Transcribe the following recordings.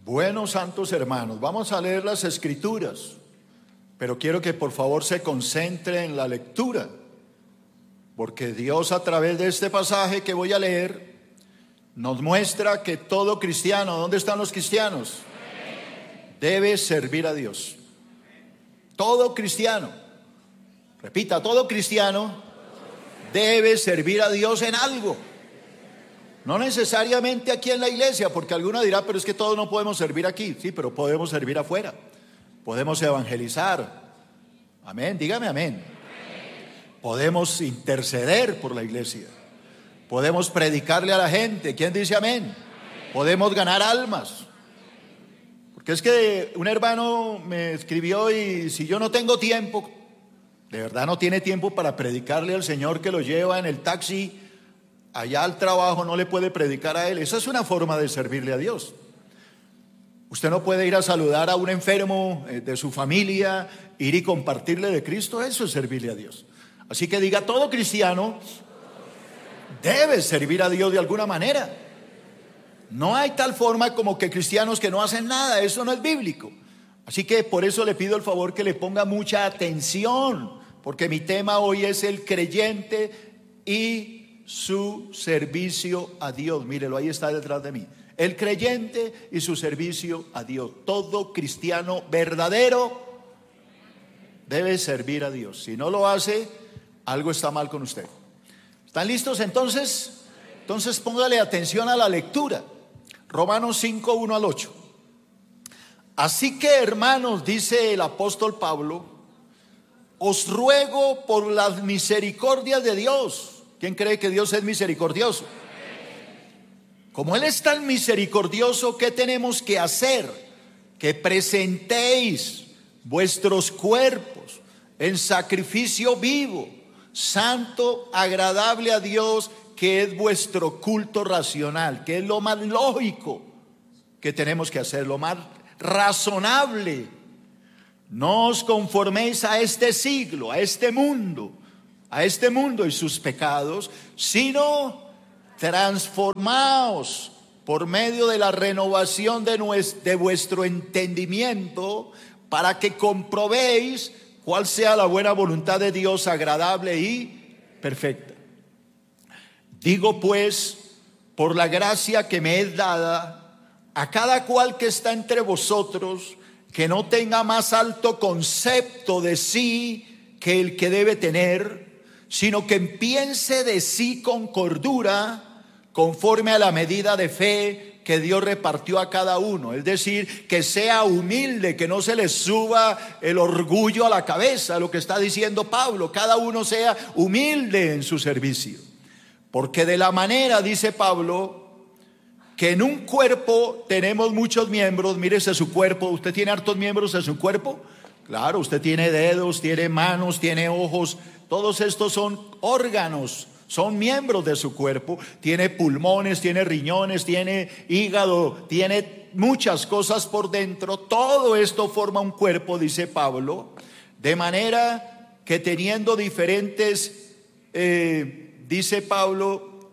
Bueno, santos hermanos, vamos a leer las escrituras, pero quiero que por favor se concentre en la lectura, porque Dios a través de este pasaje que voy a leer nos muestra que todo cristiano, ¿dónde están los cristianos? Debe servir a Dios. Todo cristiano, repita, todo cristiano debe servir a Dios en algo. No necesariamente aquí en la iglesia, porque alguno dirá, pero es que todos no podemos servir aquí. Sí, pero podemos servir afuera. Podemos evangelizar. Amén, dígame amén. Podemos interceder por la iglesia. Podemos predicarle a la gente. ¿Quién dice amén? Podemos ganar almas. Porque es que un hermano me escribió y si yo no tengo tiempo, de verdad no tiene tiempo para predicarle al Señor que lo lleva en el taxi allá al trabajo, no le puede predicar a él. Esa es una forma de servirle a Dios. Usted no puede ir a saludar a un enfermo de su familia, ir y compartirle de Cristo. Eso es servirle a Dios. Así que diga, todo cristiano debe servir a Dios de alguna manera. No hay tal forma como que cristianos que no hacen nada. Eso no es bíblico. Así que por eso le pido el favor que le ponga mucha atención, porque mi tema hoy es el creyente y su servicio a Dios. Mírelo, ahí está detrás de mí. El creyente y su servicio a Dios. Todo cristiano verdadero debe servir a Dios. Si no lo hace, algo está mal con usted. ¿Están listos entonces? Entonces póngale atención a la lectura. Romanos 5, 1 al 8. Así que, hermanos, dice el apóstol Pablo, os ruego por las misericordias de Dios. ¿Quién cree que Dios es misericordioso? Como Él es tan misericordioso, ¿qué tenemos que hacer? Que presentéis vuestros cuerpos en sacrificio vivo, santo, agradable a Dios, que es vuestro culto racional, que es lo más lógico que tenemos que hacer, lo más razonable. No os conforméis a este siglo, a este mundo y sus pecados, sino transformaos por medio de la renovación de vuestro entendimiento, para que comprobéis cuál sea la buena voluntad de Dios, agradable y perfecta. Digo pues, por la gracia que me es dada, a cada cual que está entre vosotros, que no tenga más alto concepto de sí que el que debe tener, sino que piense de sí con cordura, conforme a la medida de fe que Dios repartió a cada uno. Es decir, que sea humilde, que no se le suba el orgullo a la cabeza, lo que está diciendo Pablo. Cada uno sea humilde en su servicio. Porque de la manera, dice Pablo, que en un cuerpo tenemos muchos miembros. Mírese su cuerpo. ¿Usted tiene hartos miembros en su cuerpo? Claro, usted tiene dedos, tiene manos, tiene ojos. Todos estos son órganos, son miembros de su cuerpo. Tiene pulmones, tiene riñones, tiene hígado, tiene muchas cosas por dentro. Todo esto forma un cuerpo, dice Pablo. De manera que teniendo diferentes, dice Pablo,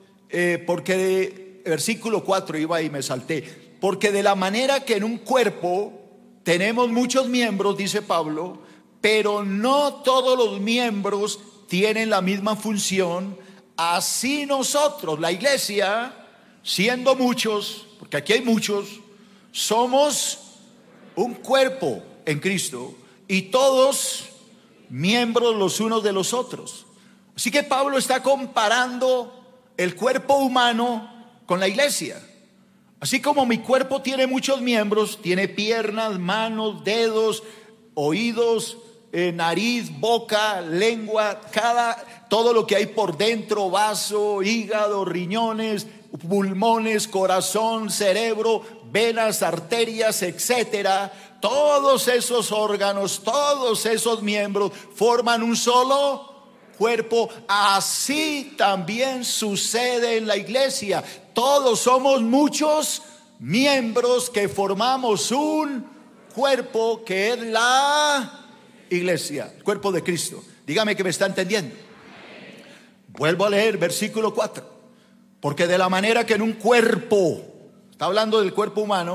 versículo 4 iba y me salté. Porque de la manera que en un cuerpo tenemos muchos miembros, dice Pablo, pero no todos los miembros tienen la misma función. Así nosotros, la iglesia, siendo muchos, porque aquí hay muchos, somos un cuerpo en Cristo y todos miembros los unos de los otros. Así que Pablo está comparando el cuerpo humano con la iglesia. Así como mi cuerpo tiene muchos miembros, tiene piernas, manos, dedos, oídos, nariz, boca, lengua, todo lo que hay por dentro, vaso, hígado, riñones, pulmones, corazón, cerebro, venas, arterias, etcétera. Todos esos órganos, todos esos miembros forman un solo cuerpo. Así también sucede en la iglesia. Todos somos muchos miembros que formamos un cuerpo que es la iglesia, el cuerpo de Cristo. Dígame que me está entendiendo. Vuelvo a leer versículo 4. Porque de la manera que en un cuerpo, está hablando del cuerpo humano,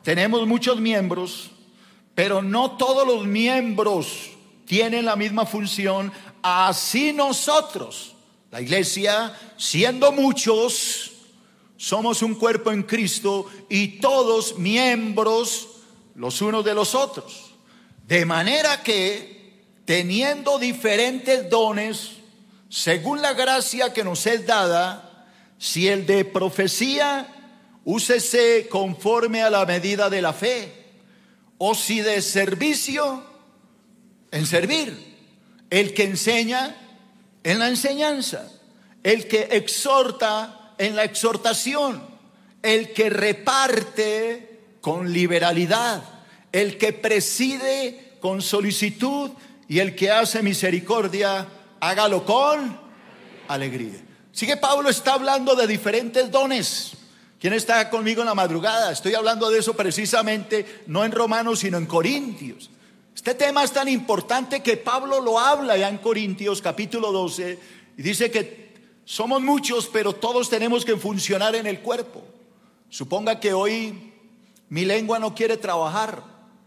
tenemos muchos miembros, pero no todos los miembros tienen la misma función. Así nosotros, la iglesia, siendo muchos, somos un cuerpo en Cristo y todos miembros los unos de los otros. De manera que, teniendo diferentes dones, según la gracia que nos es dada, si el de profecía, úsese conforme a la medida de la fe, o si de servicio, en servir, el que enseña, en la enseñanza, el que exhorta, en la exhortación, el que reparte con liberalidad, el que preside con solicitud y el que hace misericordia, hágalo con alegría. Sigue, Pablo está hablando de diferentes dones. ¿Quién está conmigo en la madrugada? Estoy hablando de eso precisamente, no en Romanos, sino en Corintios. Este tema es tan importante que Pablo lo habla ya en Corintios capítulo 12 y dice que somos muchos, pero todos tenemos que funcionar en el cuerpo. Suponga que hoy mi lengua no quiere trabajar.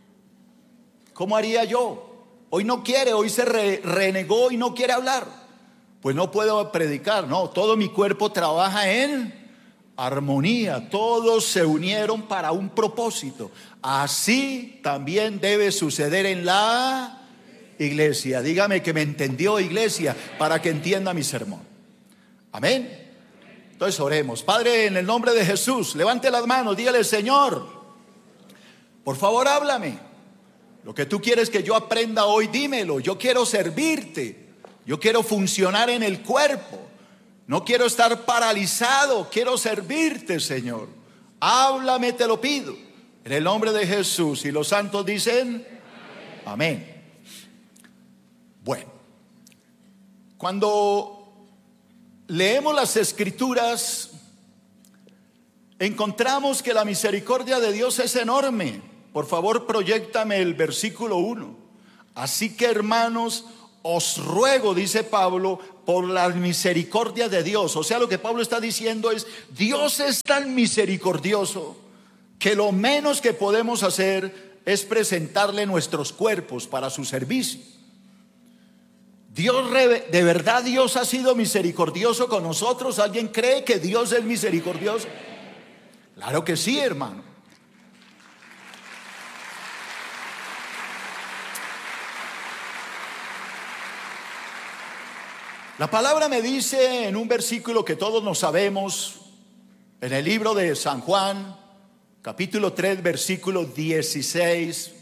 ¿Cómo haría yo? Hoy no quiere, hoy se renegó y no quiere hablar. Pues no puedo predicar, no, todo mi cuerpo trabaja en armonía, todos se unieron para un propósito. Así también debe suceder en la iglesia. Dígame que me entendió, iglesia, para que entienda mi sermón. Amén. Entonces oremos. Padre, en el nombre de Jesús, levante las manos, dígale: Señor, por favor háblame. Lo que tú quieres que yo aprenda hoy, dímelo. Yo quiero servirte, yo quiero funcionar en el cuerpo. No quiero estar paralizado, quiero servirte, Señor. Háblame, te lo pido, en el nombre de Jesús. Y los santos dicen amén. Bueno, cuando leemos las Escrituras, encontramos que la misericordia de Dios es enorme. Por favor, proyéctame el versículo 1. Así que, hermanos, os ruego, dice Pablo, por la misericordia de Dios. O sea, lo que Pablo está diciendo es: Dios es tan misericordioso que lo menos que podemos hacer es presentarle nuestros cuerpos para su servicio. Dios, de verdad, Dios ha sido misericordioso con nosotros. ¿Alguien cree que Dios es misericordioso? Claro que sí, hermano. La palabra me dice en un versículo que todos nos sabemos, en el libro de San Juan, capítulo 3, versículo 16.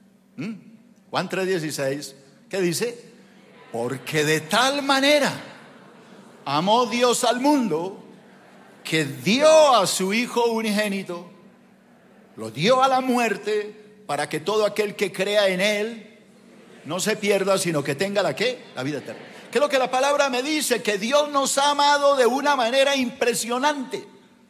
Juan 3:16. ¿Qué dice? Porque de tal manera amó Dios al mundo que dio a su Hijo unigénito, lo dio a la muerte, para que todo aquel que crea en Él no se pierda, sino que tenga la vida eterna. ¿Qué es lo que la palabra me dice? Que Dios nos ha amado de una manera impresionante.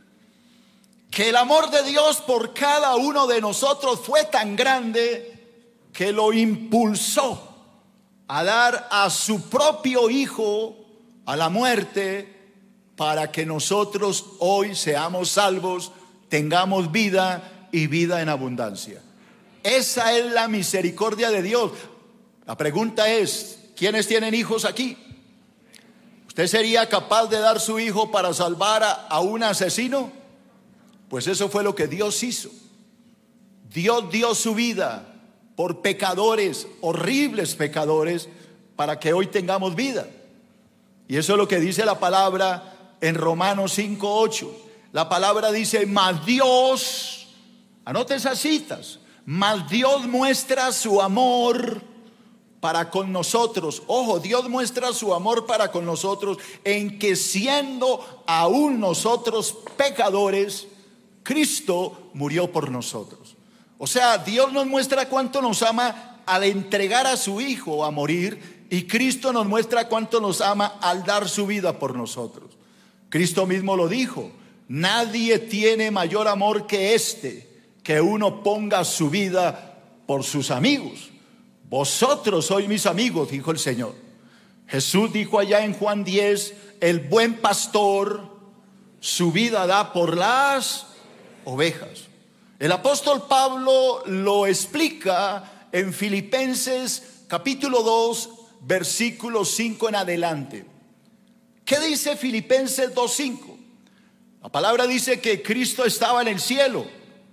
Que el amor de Dios por cada uno de nosotros fue tan grande que lo impulsó a dar a su propio Hijo a la muerte, para que nosotros hoy seamos salvos, tengamos vida y vida en abundancia. Esa es la misericordia de Dios. La pregunta es: ¿quiénes tienen hijos aquí? ¿Usted sería capaz de dar su hijo para salvar a un asesino? Pues eso fue lo que Dios hizo. Dios dio su vida por pecadores, horribles pecadores, para que hoy tengamos vida. Y eso es lo que dice la palabra en Romanos 5:8. La palabra dice: mas Dios, anote esas citas, mas Dios muestra su amor para con nosotros. Ojo, Dios muestra su amor para con nosotros en que, siendo aún nosotros pecadores, Cristo murió por nosotros. O sea, Dios nos muestra cuánto nos ama al entregar a su Hijo a morir, y Cristo nos muestra cuánto nos ama al dar su vida por nosotros. Cristo mismo lo dijo: nadie tiene mayor amor que que uno ponga su vida por sus amigos. Vosotros sois mis amigos, dijo el Señor. Jesús dijo allá en Juan 10: el buen pastor su vida da por las ovejas. El apóstol Pablo lo explica en Filipenses capítulo 2, versículo 5 en adelante. ¿Qué dice Filipenses 2:5? La palabra dice que Cristo estaba en el cielo,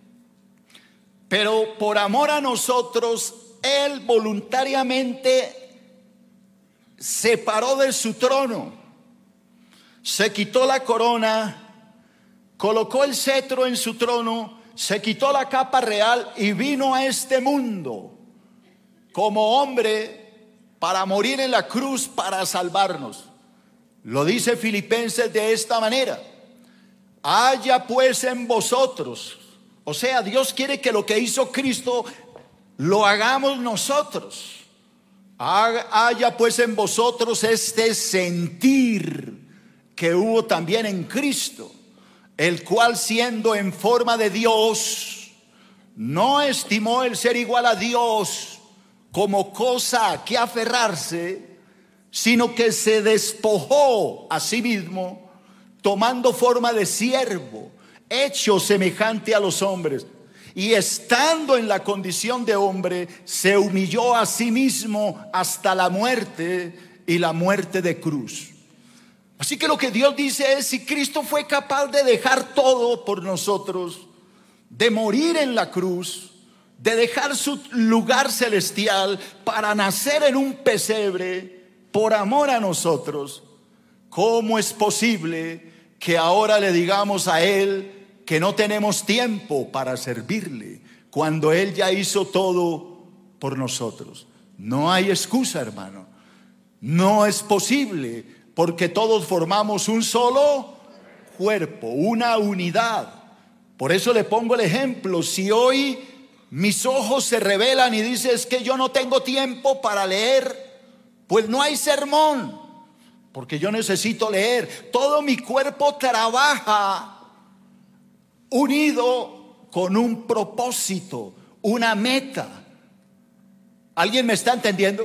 pero por amor a nosotros, Él voluntariamente se paró de su trono, se quitó la corona, colocó el cetro en su trono, se quitó la capa real y vino a este mundo como hombre para morir en la cruz para salvarnos. Lo dice Filipenses de esta manera: haya pues en vosotros, o sea, Dios quiere que lo que hizo Cristo lo hagamos nosotros. Haya pues en vosotros este sentir que hubo también en Cristo, el cual siendo en forma de Dios, no estimó el ser igual a Dios como cosa a que aferrarse, sino que se despojó a sí mismo, tomando forma de siervo, hecho semejante a los hombres, y estando en la condición de hombre, se humilló a sí mismo hasta la muerte, y la muerte de cruz. Así que lo que Dios dice es: si Cristo fue capaz de dejar todo por nosotros, de morir en la cruz, de dejar su lugar celestial para nacer en un pesebre por amor a nosotros, ¿cómo es posible que ahora le digamos a Él que no tenemos tiempo para servirle cuando Él ya hizo todo por nosotros? No hay excusa, hermano. No es posible, porque todos formamos un solo cuerpo, una unidad. Por eso le pongo el ejemplo: si hoy mis ojos se revelan y dicen es que yo no tengo tiempo para leer, pues no hay sermón, porque yo necesito leer. Todo mi cuerpo trabaja unido con un propósito, una meta. ¿Alguien me está entendiendo?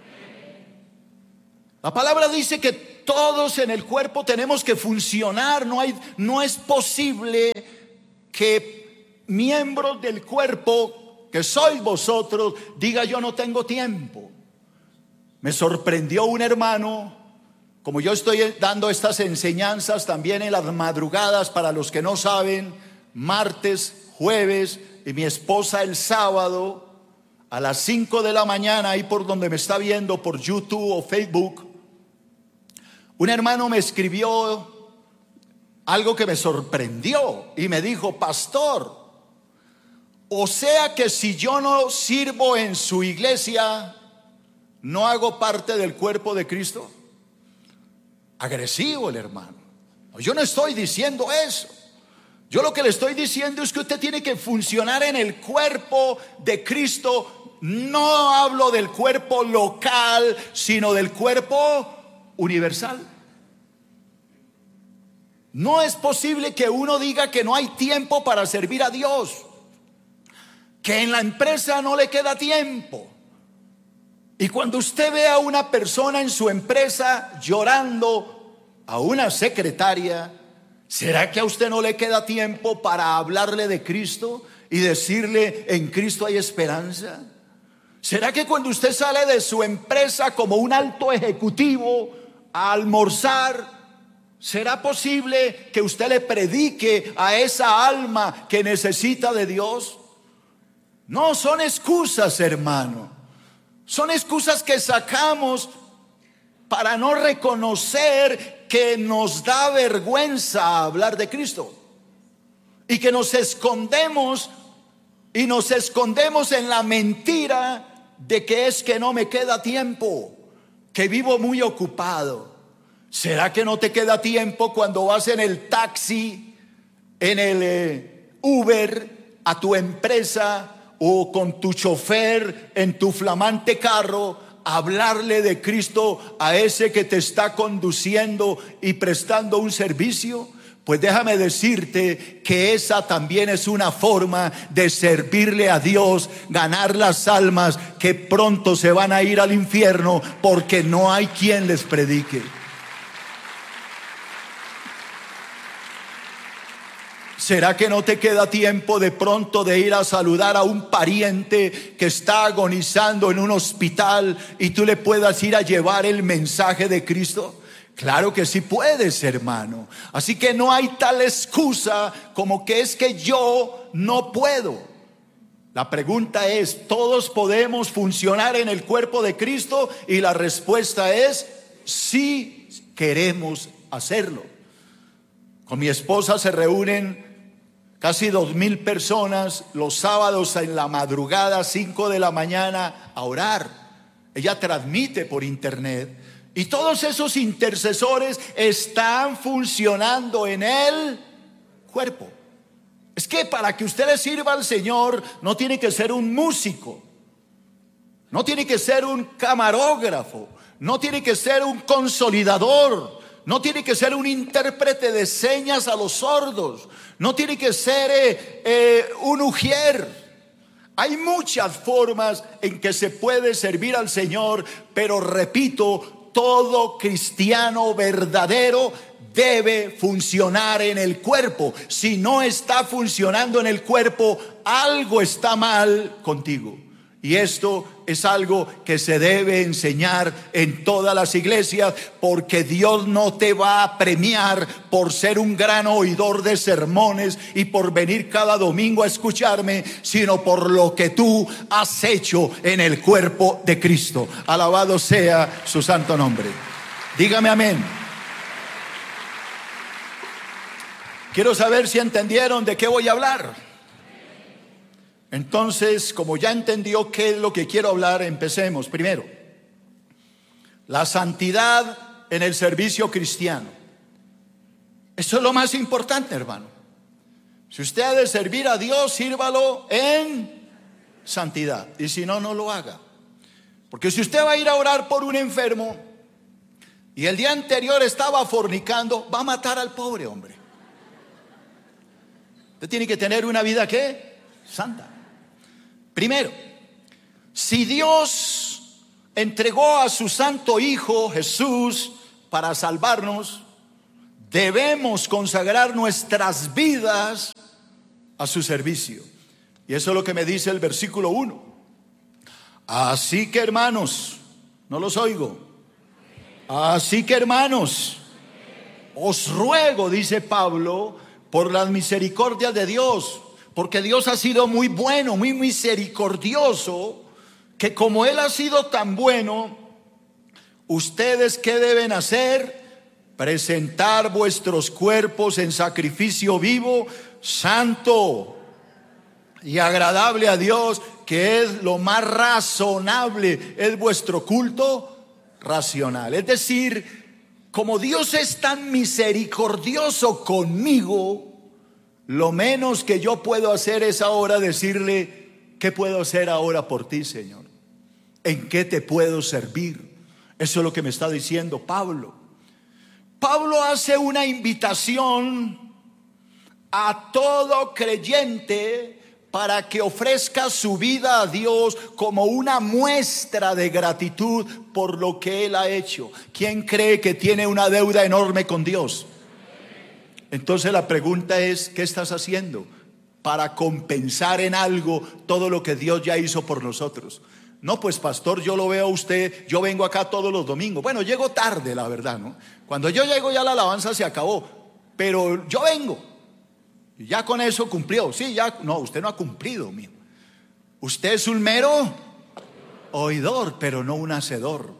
La palabra dice que todos en el cuerpo tenemos que funcionar. No es posible que miembros del cuerpo, que sois vosotros, diga yo no tengo tiempo. Me sorprendió un hermano, como yo estoy dando estas enseñanzas también en las madrugadas, para los que no saben, martes, jueves, y mi esposa el sábado a las 5 de la mañana, ahí por donde me está viendo por YouTube o Facebook. Un hermano me escribió algo que me sorprendió y me dijo: pastor, o sea que si yo no sirvo en su iglesia, ¿no hago parte del cuerpo de Cristo? Agresivo el hermano. Yo no estoy diciendo eso. Yo lo que le estoy diciendo es que usted tiene que funcionar en el cuerpo de Cristo. No hablo del cuerpo local, sino del cuerpo universal. No es posible que uno diga que no hay tiempo para servir a Dios, que en la empresa no le queda tiempo. Y cuando usted ve a una persona en su empresa llorando, a una secretaria, ¿será que a usted no le queda tiempo para hablarle de Cristo y decirle: en Cristo hay esperanza? ¿Será que cuando usted sale de su empresa como un alto ejecutivo a almorzar, será posible que usted le predique a esa alma que necesita de Dios? No, son excusas, hermano. Son excusas que sacamos para no reconocer que nos da vergüenza hablar de Cristo, y que nos escondemos en la mentira de que es que no me queda tiempo, que vivo muy ocupado. ¿Será que no te queda tiempo cuando vas en el taxi, en el Uber a tu empresa, o con tu chofer en tu flamante carro, hablarle de Cristo a ese que te está conduciendo y prestando un servicio? Pues déjame decirte que esa también es una forma de servirle a Dios, ganar las almas que pronto se van a ir al infierno porque no hay quien les predique. ¿Será que no te queda tiempo de pronto de ir a saludar a un pariente que está agonizando en un hospital y tú le puedas ir a llevar el mensaje de Cristo? Claro que sí puedes, hermano. Así que no hay tal excusa como que es que yo no puedo. La pregunta es, ¿todos podemos funcionar en el cuerpo de Cristo? Y la respuesta es, sí queremos hacerlo. Con mi esposa se reúnen casi 2,000 personas los sábados en la madrugada, 5 de la mañana, a orar. Ella transmite por internet. Y todos esos intercesores están funcionando en el cuerpo. Es que para que usted le sirva al Señor, no tiene que ser un músico, no tiene que ser un camarógrafo, no tiene que ser un consolidador, no tiene que ser un intérprete de señas a los sordos, no tiene que ser un ujier. Hay muchas formas en que se puede servir al Señor, pero repito, todo cristiano verdadero debe funcionar en el cuerpo. Si no está funcionando en el cuerpo, algo está mal contigo. Y esto es algo que se debe enseñar en todas las iglesias, porque Dios no te va a premiar por ser un gran oidor de sermones y por venir cada domingo a escucharme, sino por lo que tú has hecho en el cuerpo de Cristo. Alabado sea su santo nombre. Dígame amén. Quiero saber si entendieron de qué voy a hablar. Entonces, como ya entendió qué es lo que quiero hablar, empecemos. Primero, la santidad en el servicio cristiano. Eso es lo más importante, hermano. Si usted ha de servir a Dios, sírvalo en santidad. Y si no, no lo haga. Porque si usted va a ir a orar por un enfermo y el día anterior estaba fornicando, va a matar al pobre hombre. Usted tiene que tener una vida, ¿qué? Santa. Primero, si Dios entregó a su santo Hijo Jesús para salvarnos, debemos consagrar nuestras vidas a su servicio. Y eso es lo que me dice el versículo 1. Así que hermanos, no los oigo. Así que hermanos, os ruego, dice Pablo, por las misericordias de Dios, porque Dios ha sido muy bueno, muy misericordioso, que como Él ha sido tan bueno, ustedes ¿qué deben hacer? Presentar vuestros cuerpos en sacrificio vivo, santo y agradable a Dios, que es lo más razonable, es vuestro culto racional. Es decir, como Dios es tan misericordioso conmigo, lo menos que yo puedo hacer es ahora decirle, ¿qué puedo hacer ahora por ti, Señor? ¿En qué te puedo servir? Eso es lo que me está diciendo Pablo. Pablo hace una invitación a todo creyente para que ofrezca su vida a Dios como una muestra de gratitud por lo que Él ha hecho. ¿Quién cree que tiene una deuda enorme con Dios? Entonces la pregunta es, ¿qué estás haciendo para compensar en algo todo lo que Dios ya hizo por nosotros? No, pues pastor, yo lo veo a usted, yo vengo acá todos los domingos. Bueno, llego tarde, la verdad, ¿no? Cuando yo llego ya la alabanza se acabó, pero yo vengo. Y ya con eso cumplió. Sí, ya, no, usted no ha cumplido, mío. Usted es un mero oidor, pero no un hacedor.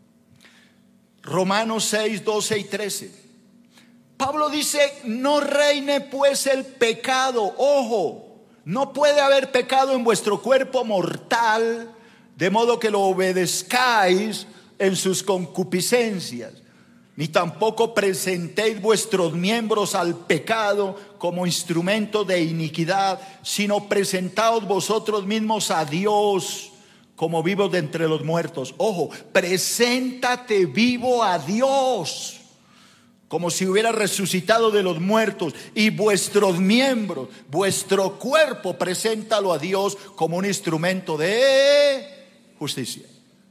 Romanos 6, 12 y 13. Pablo dice, no reine pues el pecado. Ojo, no puede haber pecado en vuestro cuerpo mortal, de modo que lo obedezcáis en sus concupiscencias. Ni tampoco presentéis vuestros miembros al pecado como instrumento de iniquidad, sino presentaos vosotros mismos a Dios como vivos de entre los muertos. Ojo, preséntate vivo a Dios, como si hubiera resucitado de los muertos, y vuestros miembros, vuestro cuerpo, preséntalo a Dios como un instrumento de justicia.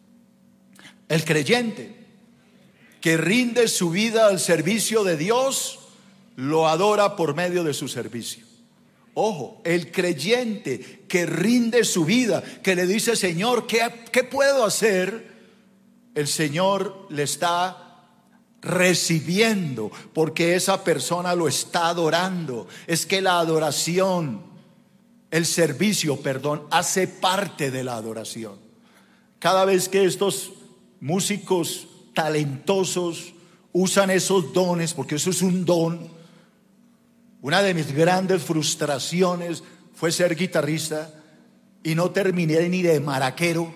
El creyente que rinde su vida al servicio de Dios lo adora por medio de su servicio. Ojo, el creyente que rinde su vida, que le dice: Señor, ¿qué puedo hacer? El Señor le está recibiendo, porque esa persona lo está adorando. Es que la adoración, el servicio, hace parte de la adoración. Cada vez que estos músicos talentosos usan esos dones, porque eso es un don. Una de mis grandes frustraciones fue ser guitarrista y no terminé ni de maraquero.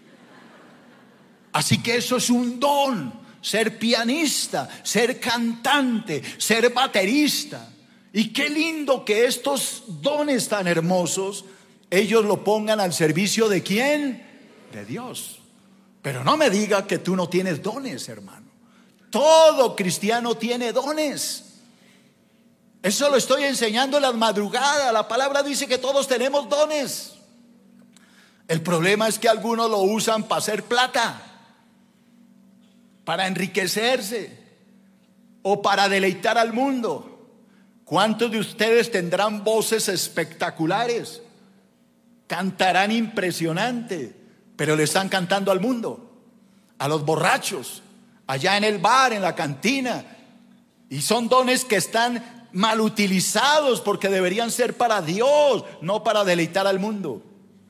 Así que eso es un don: ser pianista, ser cantante, ser baterista. Y qué lindo que estos dones tan hermosos ellos lo pongan al servicio ¿de quién? De Dios. Pero no me diga que tú no tienes dones, hermano. Todo cristiano tiene dones. Eso lo estoy enseñando en las madrugadas. La palabra dice que todos tenemos dones. El problema es que algunos lo usan para hacer plata, para enriquecerse o para deleitar al mundo. ¿Cuántos de ustedes tendrán voces espectaculares? Cantarán impresionante, pero le están cantando al mundo, a los borrachos, allá en el bar, en la cantina. Y son dones que están mal utilizados, porque deberían ser para Dios, no para deleitar al mundo.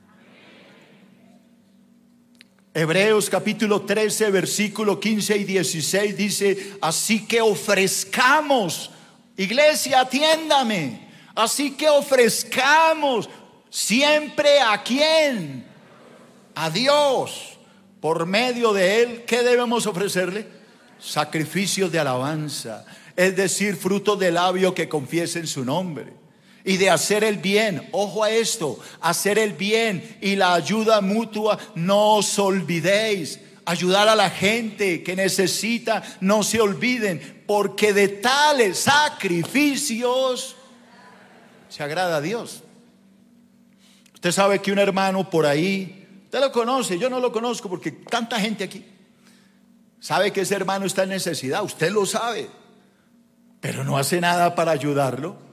Hebreos capítulo 13, versículo 15 y 16 dice: así que ofrezcamos, iglesia, atiéndame, así que ofrezcamos siempre ¿a quién? A Dios. Por medio de Él, ¿qué debemos ofrecerle? Sacrificios de alabanza, es decir, fruto de labio que confiesen su nombre. Y de hacer el bien, ojo a esto, hacer el bien y la ayuda mutua, no os olvidéis. Ayudar a la gente que necesita, no se olviden, porque de tales sacrificios se agrada a Dios. Usted sabe que un hermano por ahí, usted lo conoce, yo no lo conozco porque tanta gente aquí, sabe que ese hermano está en necesidad, usted lo sabe, pero no hace nada para ayudarlo.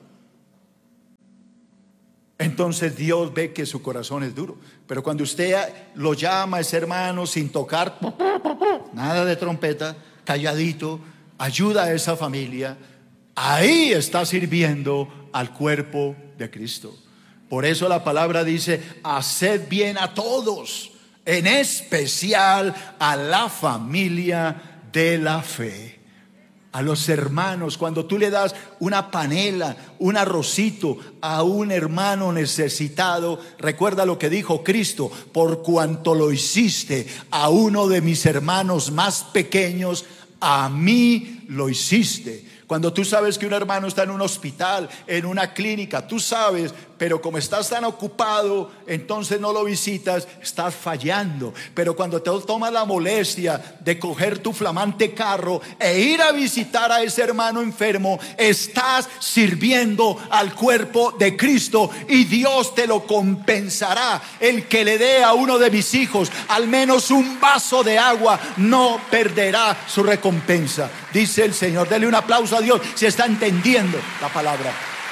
Entonces Dios ve que su corazón es duro. Pero cuando usted lo llama a ese hermano sin tocar, nada de trompeta, calladito, ayuda a esa familia, ahí está sirviendo al cuerpo de Cristo. Por eso la palabra dice: haced bien a todos, en especial a la familia de la fe. A los hermanos, cuando tú le das una panela, un arrocito a un hermano necesitado, recuerda lo que dijo Cristo: por cuanto lo hiciste a uno de mis hermanos más pequeños, a mí lo hiciste. Cuando tú sabes que un hermano está en un hospital, en una clínica, tú sabes, pero como estás tan ocupado, entonces no lo visitas, estás fallando. Pero cuando te tomas la molestia de coger tu flamante carro e ir a visitar a ese hermano enfermo, estás sirviendo al cuerpo de Cristo, y Dios te lo compensará. El que le dé a uno de mis hijos al menos un vaso de agua no perderá su recompensa, dice el Señor. Dele un aplauso a Dios si está entendiendo la palabra.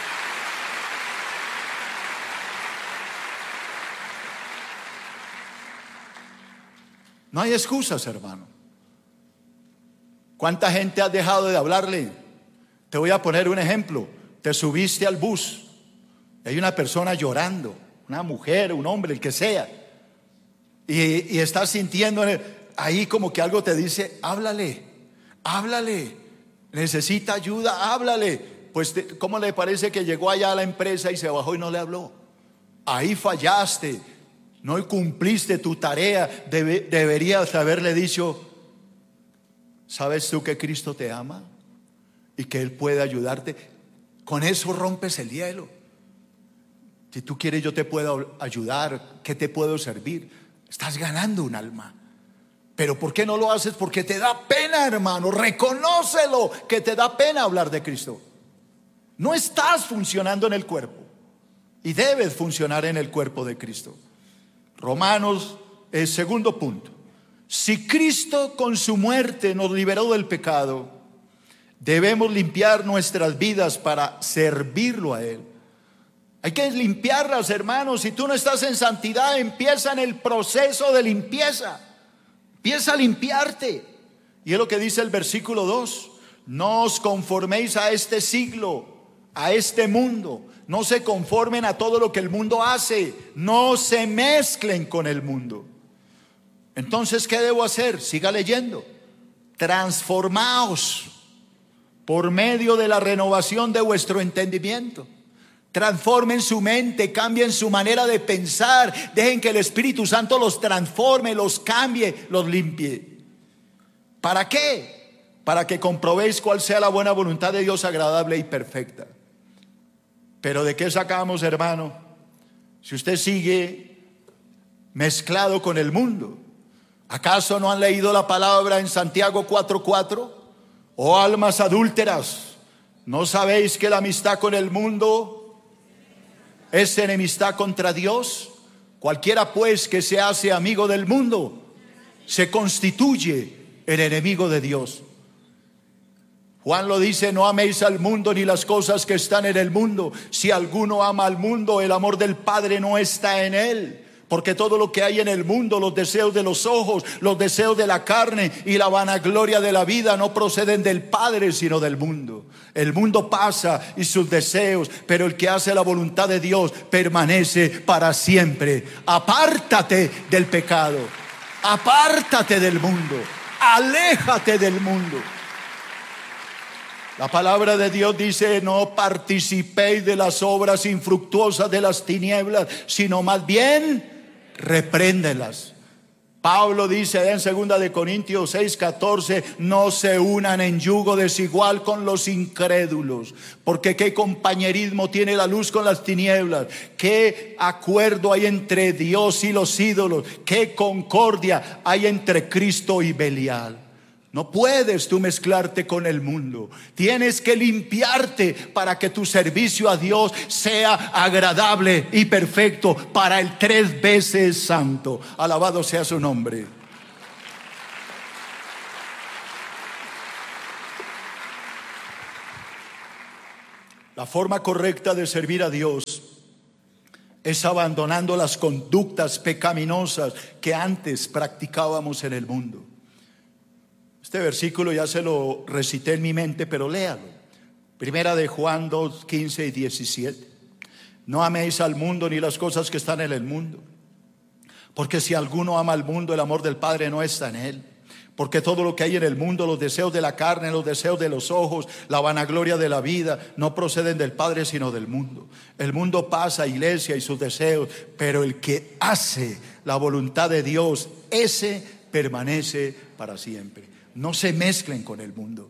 No hay excusas, hermano. ¿Cuánta gente has dejado de hablarle? Te voy a poner un ejemplo. Te subiste al bus, hay una persona llorando, una mujer, un hombre, el que sea, y estás sintiendo ahí como que algo te dice: háblale, necesita ayuda, háblale. Pues ¿cómo le parece que llegó allá a la empresa y se bajó y no le habló? Ahí fallaste, no cumpliste tu tarea. Deberías haberle dicho: ¿sabes tú que Cristo te ama y que Él puede ayudarte? Con eso rompes el hielo. Si tú quieres, yo te puedo ayudar. ¿Qué te puedo servir? Estás ganando un alma. Pero ¿por qué no lo haces? Porque te da pena, hermano. Reconócelo, que te da pena hablar de Cristo. No estás funcionando en el cuerpo, y debes funcionar en el cuerpo de Cristo. Romanos, segundo punto: si Cristo con su muerte nos liberó del pecado, Debemos limpiar nuestras vidas para servirlo a Él. Hay que limpiarlas, hermanos. Si tú no estás en santidad, empieza en el proceso de limpieza. Empieza a limpiarte. Y es lo que dice el versículo 2. No os conforméis a este siglo, a este mundo. No se conformen a todo lo que el mundo hace. No se mezclen con el mundo. Entonces, ¿qué debo hacer? Siga leyendo. Transformaos por medio de la renovación de vuestro entendimiento. Transformen su mente, cambien su manera de pensar. Dejen que el Espíritu Santo los transforme, los cambie, los limpie. ¿Para qué? Para que comprobéis cuál sea la buena voluntad de Dios, agradable y perfecta. Pero ¿de qué sacamos, hermano? Si usted sigue mezclado con el mundo. ¿Acaso no han leído la palabra en Santiago 4:4? Oh almas adúlteras, ¿no sabéis que la amistad con el mundo es enemistad contra Dios? Cualquiera pues que se hace amigo del mundo se constituye el enemigo de Dios. Juan lo dice: no améis al mundo ni las cosas que están en el mundo. Si alguno ama al mundo, el amor del Padre no está en él. Porque todo lo que hay en el mundo, los deseos de los ojos, los deseos de la carne y la vanagloria de la vida, no proceden del Padre, sino del mundo. El mundo pasa y sus deseos, pero el que hace la voluntad de Dios permanece para siempre. Apártate del pecado, apártate del mundo, aléjate del mundo. La palabra de Dios dice: no participéis de las obras infructuosas de las tinieblas, sino más bien repréndelas. Pablo dice en 2 de Corintios 6:14: no se unan en yugo desigual con los incrédulos, porque qué compañerismo tiene la luz con las tinieblas, qué acuerdo hay entre Dios y los ídolos, qué concordia hay entre Cristo y Belial. No puedes tú mezclarte con el mundo. Tienes que limpiarte para que tu servicio a Dios sea agradable y perfecto para el 3 veces santo. Alabado sea su nombre. La forma correcta de servir a Dios es abandonando las conductas pecaminosas que antes practicábamos en el mundo. Este versículo ya se lo recité en mi mente, pero léalo. Primera de Juan 2, 15 y 17. No améis al mundo ni las cosas que están en el mundo, porque si alguno ama al mundo, el amor del Padre no está en él. Porque todo lo que hay en el mundo, los deseos de la carne, los deseos de los ojos, la vanagloria de la vida, no proceden del Padre sino del mundo. El mundo pasa, iglesia, y sus deseos, pero el que hace la voluntad de Dios, ese permanece para siempre. No se mezclen con el mundo.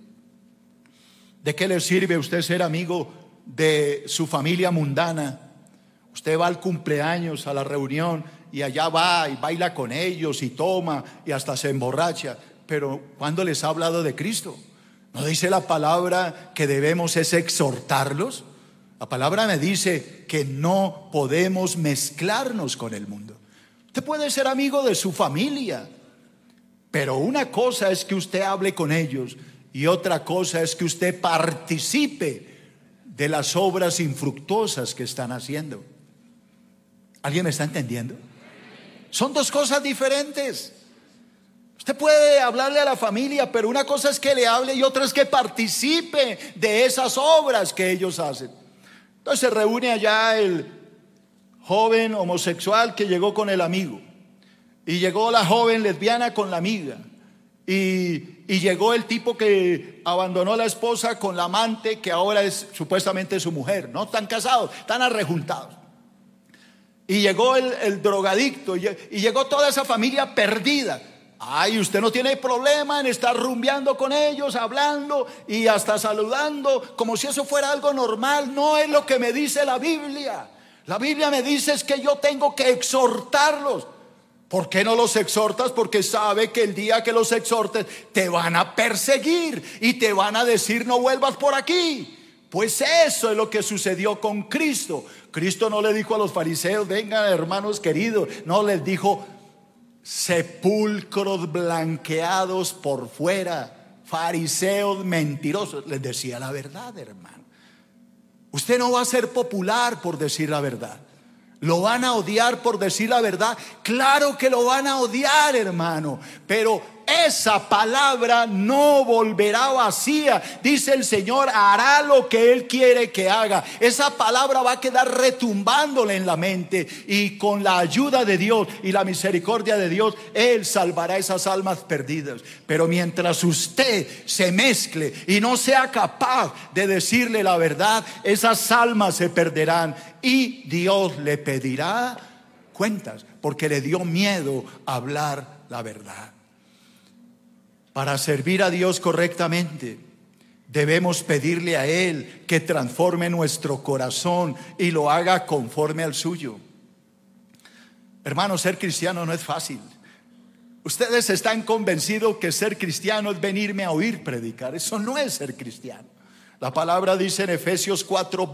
¿De qué le sirve a usted ser amigo de su familia mundana? Usted va al cumpleaños, a la reunión, y allá va y baila con ellos y toma y hasta se emborracha. Pero ¿cuándo les ha hablado de Cristo? ¿No dice la palabra que debemos es exhortarlos? La palabra me dice que no podemos mezclarnos con el mundo. Usted puede ser amigo de su familia, pero una cosa es que usted hable con ellos y otra cosa es que usted participe de las obras infructuosas que están haciendo. ¿Alguien me está entendiendo? Son dos cosas diferentes. Usted puede hablarle a la familia, pero una cosa es que le hable y otra es que participe de esas obras que ellos hacen. Entonces se reúne allá el joven homosexual que llegó con el amigo. Y llegó la joven lesbiana con la amiga. Y llegó el tipo que abandonó a la esposa con la amante, que ahora es supuestamente su mujer. No están casados, están arrejuntados. Y llegó el drogadicto. Y llegó toda esa familia perdida. Ay, usted no tiene problema en estar rumbeando con ellos, hablando y hasta saludando, como si eso fuera algo normal. No es lo que me dice la Biblia. La Biblia me dice es que yo tengo que exhortarlos. ¿Por qué no los exhortas? Porque sabe que el día que los exhortes te van a perseguir y te van a decir: no vuelvas por aquí. Pues eso es lo que sucedió con Cristo. Cristo no le dijo a los fariseos: vengan, hermanos queridos. No, les dijo: sepulcros blanqueados por fuera, fariseos mentirosos. Les decía la verdad, hermano. Usted no va a ser popular por decir la verdad. ¿Lo van a odiar por decir la verdad? Claro que lo van a odiar, hermano, pero esa palabra no volverá vacía. Dice el Señor, hará lo que Él quiere que haga. Esa palabra va a quedar retumbándole en la mente, y con la ayuda de Dios y la misericordia de Dios, Él salvará esas almas perdidas. Pero mientras usted se mezcle y no sea capaz de decirle la verdad, esas almas se perderán y Dios le pedirá cuentas, porque le dio miedo hablar la verdad. Para servir a Dios correctamente, debemos pedirle a Él que transforme nuestro corazón y lo haga conforme al suyo. Hermanos, ser cristiano no es fácil. Ustedes están convencidos que ser cristiano es venirme a oír predicar. Eso no es ser cristiano. La palabra dice en Efesios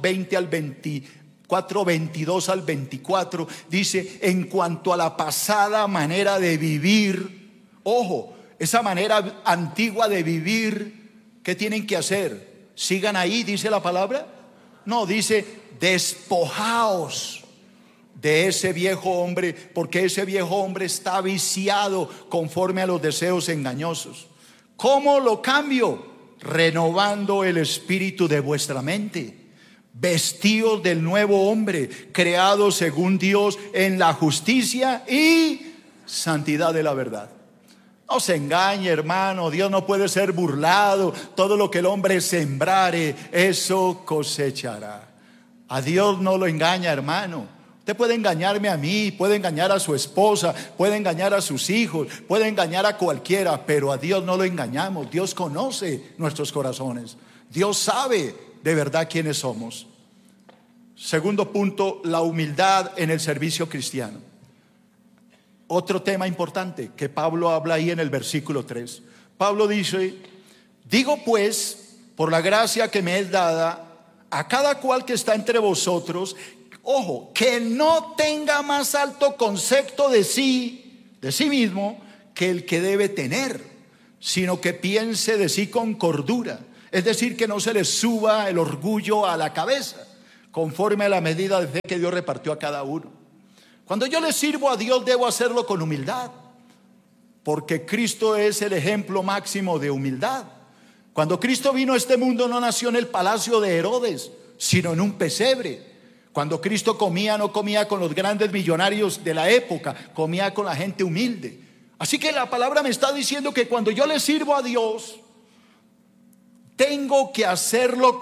4:22 al 24, dice: en cuanto a la pasada manera de vivir, ojo, esa manera antigua de vivir, ¿qué tienen que hacer? ¿Sigan ahí, dice la palabra? No, dice: despojaos de ese viejo hombre, porque ese viejo hombre está viciado conforme a los deseos engañosos. ¿Cómo lo cambio? Renovando el espíritu de vuestra mente. Vestidos del nuevo hombre, creado según Dios en la justicia y santidad de la verdad. No se engañe, hermano, Dios no puede ser burlado. Todo lo que el hombre sembrare, eso cosechará. A Dios no lo engaña, hermano. Usted puede engañarme a mí, puede engañar a su esposa, puede engañar a sus hijos, puede engañar a cualquiera, pero a Dios no lo engañamos. Dios conoce nuestros corazones. Dios sabe de verdad quiénes somos. Segundo punto, la humildad en el servicio cristiano. Otro tema importante que Pablo habla ahí en el versículo 3. Pablo dice: digo pues, por la gracia que me es dada, a cada cual que está entre vosotros, ojo, que no tenga más alto concepto de sí mismo, que el que debe tener, sino que piense de sí con cordura. Es decir, que no se le suba el orgullo a la cabeza, conforme a la medida de fe que Dios repartió a cada uno. Cuando yo le sirvo a Dios, debo hacerlo con humildad, porque Cristo es el ejemplo máximo de humildad. Cuando Cristo vino a este mundo, no nació en el palacio de Herodes, sino en un pesebre. Cuando Cristo comía, no comía con los grandes millonarios de la época, comía con la gente humilde. Así que la palabra me está diciendo que cuando yo le sirvo a Dios, tengo que hacerlo